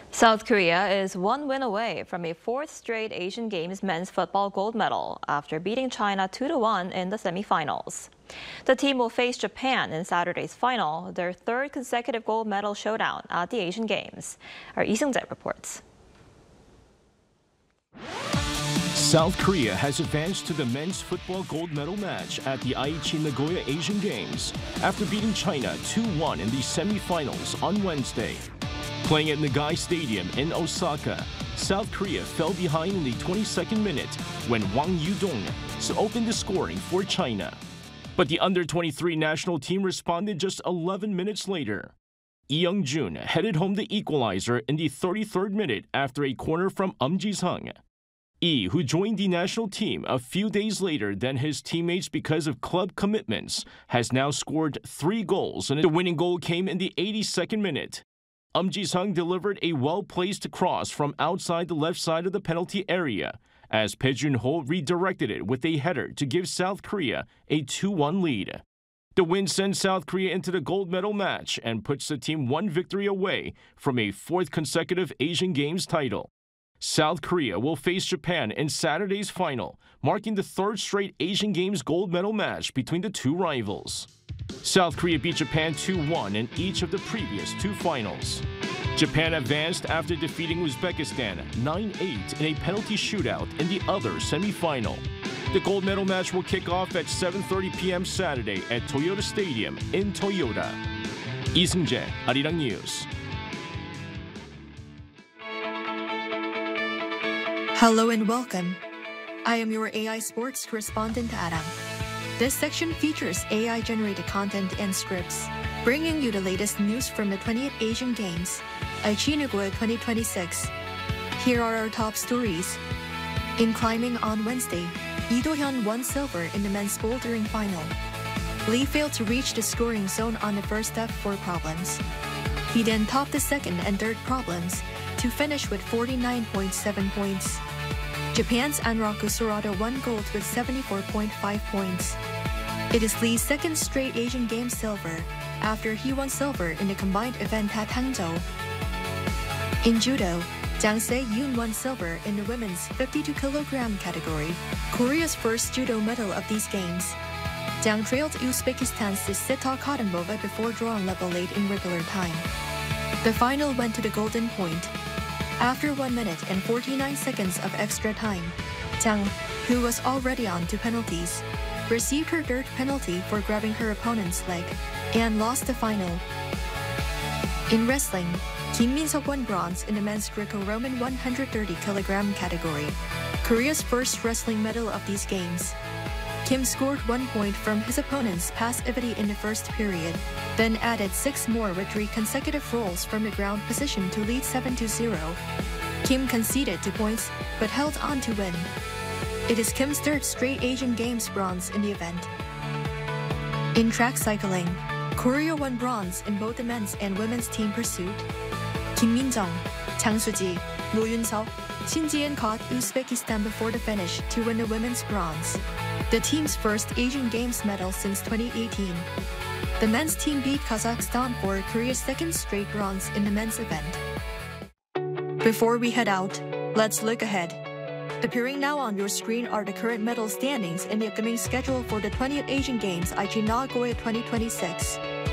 South Korea is one win away from a fourth straight Asian Games men's football gold medal after beating China 2-1 in the semifinals. The team will face Japan in Saturday's final, their third consecutive gold medal showdown at the Asian Games. Our Lee Seung-jae reports. South Korea has advanced to the men's football gold medal match at the Aichi Nagoya Asian Games after beating China 2-1 in the semifinals on Wednesday. Playing at Nagai Stadium in Osaka, South Korea fell behind in the 22nd minute when Wang Yudong opened the scoring for China. But the under-23 national team responded just 11 minutes later. Lee Young-jun headed home the equalizer in the 33rd minute after a corner from Ji-sung. Lee, who joined the national team a few days later than his teammates because of club commitments, has now scored 3 goals, and the winning goal came in the 82nd minute. Ji-sung delivered a well-placed cross from outside the left side of the penalty area, as Bae Jun-ho redirected it with a header to give South Korea a 2-1 lead. The win sends South Korea into the gold medal match and puts the team one victory away from a fourth consecutive Asian Games title. South Korea will face Japan in Saturday's final, marking the third straight Asian Games gold medal match between the two rivals. South Korea beat Japan 2-1 in each of the previous 2 finals. Japan advanced after defeating Uzbekistan 9-8 in a penalty shootout in the other semifinal. The gold medal match will kick off at 7:30 p.m. Saturday at Toyota Stadium in Toyota. Lee Seung-jae, Arirang News. Hello and welcome. I am your AI Sports correspondent, Adam. This section features AI-generated content and scripts, bringing you the latest news from the 20th Asian Games, Aichi Nagoya 2026. Here are our top stories. In climbing on Wednesday, Lee Do-hyun won silver in the men's bouldering final. Lee failed to reach the scoring zone on the first F4 problems. He then topped the second and third problems to finish with 49.7 points. Japan's Anraku Sorada won gold with 74.5 points. It is Lee's second straight Asian Games silver after he won silver in the combined event at Hangzhou. In judo, Jang Se-yoon won silver in the women's 52-kilogram category, Korea's first judo medal of these games. Jang trailed Uzbekistan's Sita Khatunbova before drawing level late in regular time. The final went to the golden point. After 1 minute and 49 seconds of extra time, Jang, who was already on to penalties, received her third penalty for grabbing her opponent's leg and lost the final. In wrestling, Kim Min-seok won bronze in the men's Greco-Roman 130-kilogram category, Korea's first wrestling medal of these games. Kim scored 1 point from his opponent's passivity in the first period, then added 6 more with 3 consecutive rolls from the ground position to lead 7-0. Kim conceded 2 points, but held on to win. It is Kim's third straight Asian Games bronze in the event. In track cycling, Korea won bronze in both the men's and women's team pursuit. Kim Min-jung, Chang Soo-ji, No Yun-seok, Shin Ji-in caught Uzbekistan before the finish to win the women's bronze, the team's first Asian Games medal since 2018. The men's team beat Kazakhstan for Korea's second straight bronze in the men's event. Before we head out, let's look ahead. Appearing now on your screen are the current medal standings in the upcoming schedule for the 20th Asian Games Aichi Nagoya 2026.